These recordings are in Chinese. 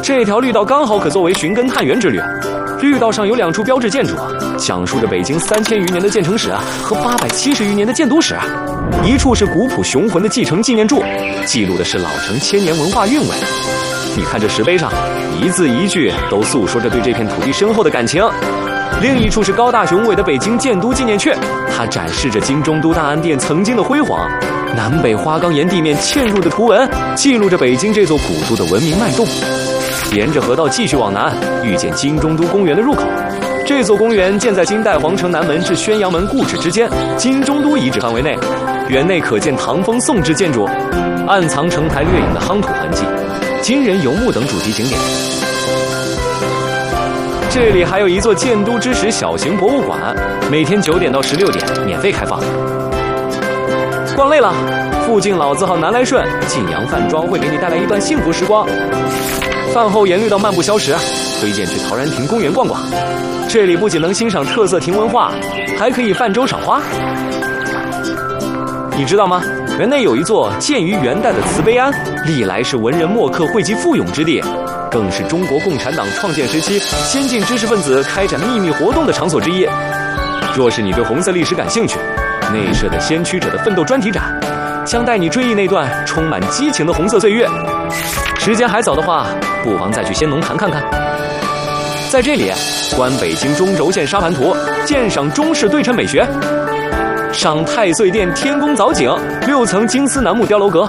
这条绿道刚好可作为寻根探源之旅。绿道上有2处标志建筑，讲述着北京3000余年的建成史和870余年的建都史。一处是古朴雄浑的继承纪念柱，记录的是老城千年文化韵味。你看这石碑上，一字一句都诉说着对这片土地深厚的感情。另一处是高大雄伟的北京建都纪念阙，它展示着金中都大安殿曾经的辉煌。南北花岗岩地面嵌入的图文，记录着北京这座古都的文明脉动。沿着河道继续往南，遇见金中都公园的入口。这座公园建在金代皇城南门至宣阳门故址之间，金中都遗址范围内。园内可见唐风宋制建筑，暗藏城台掠影的夯土痕迹、金人游牧等主题景点。这里还有一座建都之时小型博物馆，每天9点到16点免费开放。逛累了，附近老字号南来顺、晋阳饭庄会给你带来一段幸福时光。饭后沿绿道漫步消食，推荐去陶然亭公园逛逛。这里不仅能欣赏特色亭文化，还可以泛舟赏花。你知道吗？园内有一座建于元代的慈悲庵，历来是文人墨客汇集富勇之地，更是中国共产党创建时期先进知识分子开展秘密活动的场所之一。若是你对红色历史感兴趣，内设的先驱者的奋斗专题展将带你追忆那段充满激情的红色岁月。时间还早的话，不妨再去先农坛看看。在这里观北京中轴线沙盘图，鉴赏中式对称美学，赏太岁殿天宫藻井6层金丝楠木碉楼阁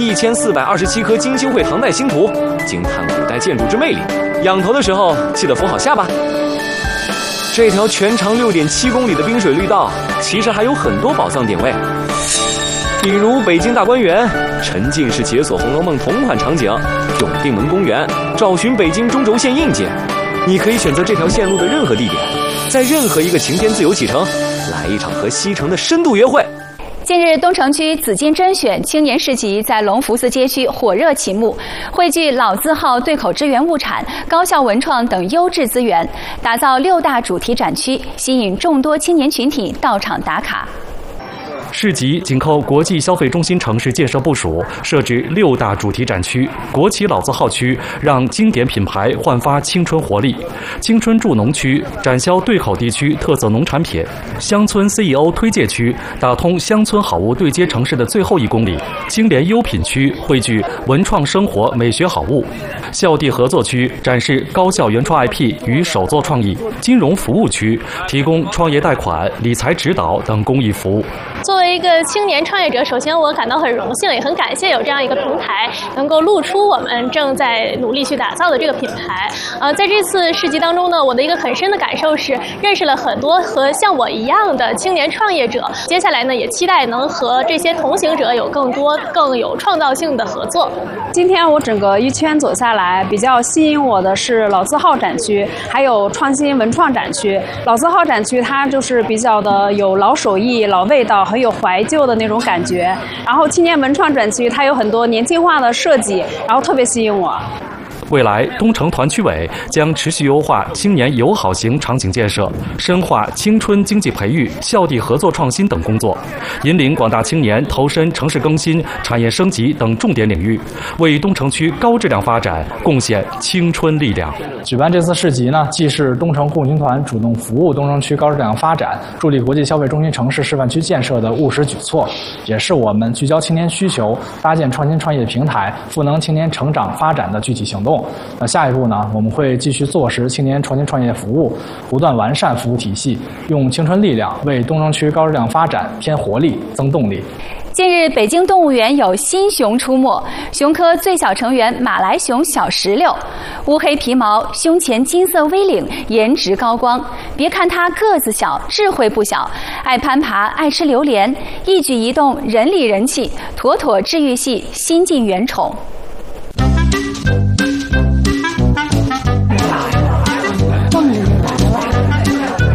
1427颗金星会唐代星图，惊叹古代建筑之魅力。仰头的时候记得扶好下巴。这条全长6.7公里的滨水绿道其实还有很多宝藏点位，比如北京大观园、沉浸式解锁《红楼梦》同款场景、永定门公园，找寻北京中轴线印记。你可以选择这条线路的任何地点，在任何一个晴天自由启程，来一场和西城的深度约会。 近日，东城区紫金甄选青年市集在隆福寺街区火热启幕，汇聚老字号对口支援物产、高校文创等优质资源，打造6大主题展区，吸引众多青年群体到场打卡。 市集紧扣国际消费中心城市建设部署，设置6大主题展区。国企老字号区让经典品牌焕发青春活力，青春助农区展销对口地区特色农产品，乡村 CEO 推介区打通乡村好物对接城市的最后1公里，青联优品区汇聚文创生活美学好物，校地合作区展示高校原创 IP 与手作创意，金融服务区提供创业贷款、理财指导等公益服务。 作为一个青年创业者，首先我感到很荣幸，也很感谢有这样一个平台，能够露出我们正在努力去打造的这个品牌。在这次市集当中呢，我的一个很深的感受是，认识了很多和像我一样的青年创业者。接下来呢，也期待能和这些同行者有更多更有创造性的合作。 今天我整个一圈走下来，比较吸引我的是老字号展区，还有创新文创展区。老字号展区它就是比较的有老手艺、老味道，很有怀旧的那种感觉。然后青年文创展区它有很多年轻化的设计，然后特别吸引我。 未来，东城团区委将持续优化青年友好型场景建设，深化青春经济培育、校地合作创新等工作，引领广大青年投身城市更新、产业升级等重点领域，为东城区高质量发展贡献青春力量。 举办这次市集呢，既是东城共青团主动服务东城区高质量发展、助力国际消费中心城市示范区建设的务实举措，也是我们聚焦青年需求、搭建创新创业平台、赋能青年成长发展的具体行动。那下一步呢，我们会继续落实青年创新创业服务，不断完善服务体系，用青春力量为东城区高质量发展添活力、增动力。 近日，北京动物园有新熊出没，熊科最小成员马来熊小石榴，乌黑皮毛，胸前金色 V 领，颜值高光。别看它个子小，智慧不小，爱攀爬，爱吃榴莲，一举一动人里人气，妥妥治愈系新晋原宠。